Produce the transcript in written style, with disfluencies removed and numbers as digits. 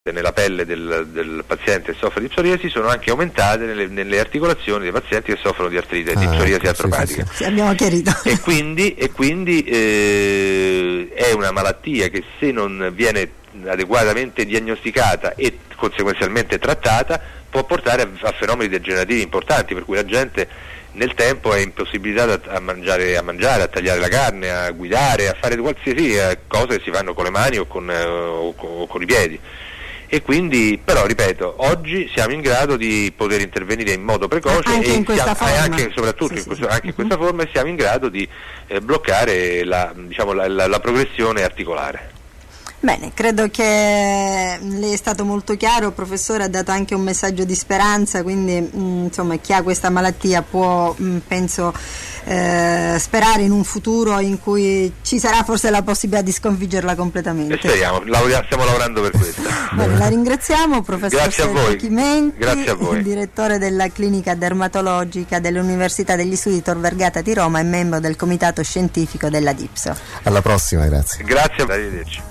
nella pelle del paziente che soffre di psoriasi sono anche aumentate nelle articolazioni dei pazienti che soffrono di artrite, di psoriasi artropatica. Sì, abbiamo chiarito. E quindi è una malattia che, se non viene adeguatamente diagnosticata e conseguenzialmente trattata, può portare a fenomeni degenerativi importanti, per cui la gente nel tempo è impossibilitata a mangiare, a tagliare la carne, a guidare, a fare qualsiasi cosa che si fanno con le mani o con i piedi. E quindi, però, ripeto, oggi siamo in grado di poter intervenire in modo precoce anche in questa forma. Anche soprattutto in questa forma, e siamo in grado di bloccare la progressione articolare. Bene, credo che lei è stato molto chiaro, professore, ha dato anche un messaggio di speranza, quindi insomma chi ha questa malattia può, penso, sperare in un futuro in cui ci sarà forse la possibilità di sconfiggerla completamente. E speriamo, stiamo lavorando per questo. Bene, la ringraziamo, professor Chimenti, grazie a voi. Direttore della clinica dermatologica dell'Università degli Studi Tor Vergata di Roma e membro del comitato scientifico della DIPSO. Alla prossima, grazie. Grazie, arrivederci.